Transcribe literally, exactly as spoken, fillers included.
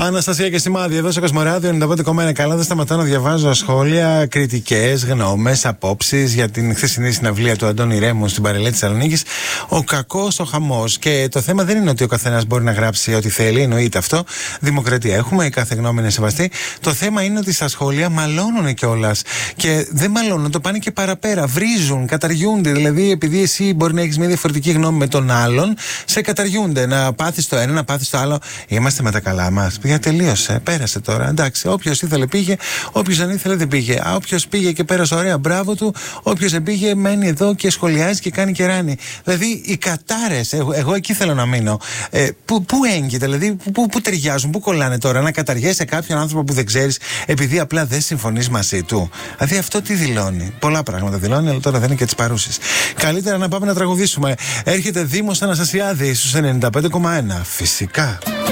Αναστασία και Σημάδι, εδώ στο Κοσμοράδιο ενενήντα πέντε κόμμα ένα. Καλά, δεν σταματάω να διαβάζω σχόλια, κριτικές, γνώμες, απόψεις για την χθεσινή συναυλία του Αντώνη Ρέμου στην Παρελέ της Θεσσαλονίκης. Ο κακός, ο χαμός. Και το θέμα δεν είναι ότι ο καθένας μπορεί να γράψει ό,τι θέλει, εννοείται αυτό. Δημοκρατία έχουμε, η κάθε γνώμη είναι σεβαστή. Το θέμα είναι ότι στα σχόλια μαλώνουν κιόλας. Και δεν μαλώνουν, το πάνε και παραπέρα. Βρίζουν, καταργιούνται. Δηλαδή, επειδή εσύ μπορεί να έχεις μια διαφορετική γνώμη με τον άλλον, σε καταργιούνται. Να πάθεις το ένα, να πάθεις το άλλο. Είμαστε με τα καλά μας. Πήγα, τελείωσε. Πέρασε τώρα. Εντάξει. Όποιος ήθελε πήγε, όποιος δεν ήθελε δεν πήγε. Όποιος πήγε και πέρασε ωραία, μπράβο του. Όποιος δεν πήγε, μένει εδώ και σχολιάζει και κάνει κεράνι. Δηλαδή, οι κατάρες, εγώ, εγώ εκεί θέλω να μείνω. Ε, πού, πού έγκυται, δηλαδή, πού, πού, πού ταιριάζουν, πού κολλάνε τώρα. Να καταργέσαι κάποιον άνθρωπο που δεν ξέρεις, επειδή απλά δεν συμφωνείς μαζί του. Δηλαδή, αυτό τι δηλώνει. Πολλά πράγματα δηλώνει, αλλά τώρα δεν είναι και τις παρούσεις. Καλύτερα να πάμε να τραγουδήσουμε. Έρχεται Δήμος Αναστασιάδη στους ενενήντα πέντε κόμμα ένα. Φυσικά.